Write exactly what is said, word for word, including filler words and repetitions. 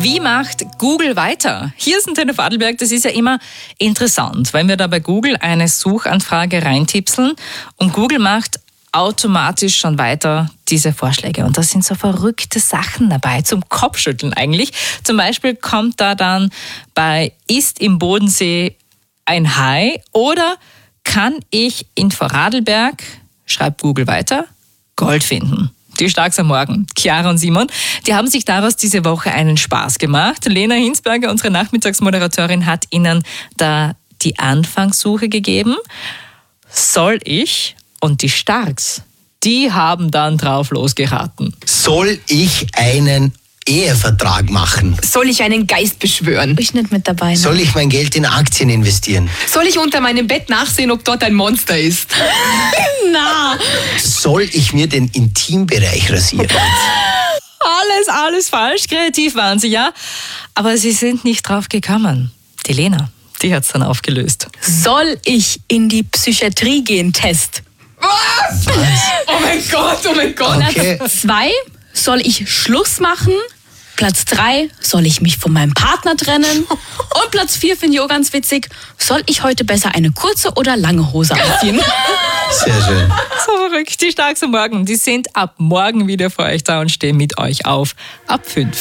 Wie macht Google weiter? Hier ist Antenne Vorarlberg, das ist ja immer interessant, wenn wir da bei Google eine Suchanfrage reintipseln und Google macht automatisch schon weiter diese Vorschläge. Und da sind so verrückte Sachen dabei, zum Kopfschütteln eigentlich. Zum Beispiel kommt da dann bei ist im Bodensee ein Hai oder kann ich in Vorarlberg, schreibt Google weiter, Gold finden. Die Starks am Morgen, Chiara und Simon, die haben sich daraus diese Woche einen Spaß gemacht. Lena Hinsberger, unsere Nachmittagsmoderatorin, hat ihnen da die Anfangssuche gegeben. Soll ich? Und die Starks, die haben dann drauf losgeraten. Soll ich einen Ehevertrag machen? Soll ich einen Geist beschwören? Ich nicht mit dabei. Ne? Soll ich mein Geld in Aktien investieren? Soll ich unter meinem Bett nachsehen, ob dort ein Monster ist? Na, Soll ich mir den Intimbereich rasieren? Alles, alles falsch. Kreativ waren sie, ja. Aber sie sind nicht drauf gekommen. Die Lena, die hat's dann aufgelöst. soll ich in die Psychiatrie gehen? Test. Was? Oh mein Gott, oh mein Gott. Okay. Platz zwei, soll ich Schluss machen? Platz drei, soll ich mich von meinem Partner trennen? Und Platz vier finde ich auch ganz witzig, soll ich heute besser eine kurze oder lange Hose anziehen? Sehr schön. So verrückt. Die Starks am Morgen, die sind ab morgen wieder für euch da und stehen mit euch auf ab fünf.